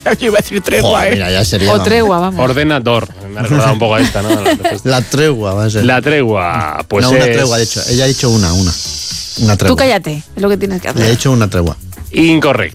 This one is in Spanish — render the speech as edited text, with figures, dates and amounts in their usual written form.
Yo iba a decir tregua, Joder, mira, ya sería. O tregua, vamos. Ordenador. Me ha recordado un poco a esta, ¿no? La tregua va a ser. La tregua, pues no, una es... tregua, de hecho. Ella ha dicho una tregua. Tú cállate, es lo que tienes que Le ha hacer. dicho una tregua. Incorrecto.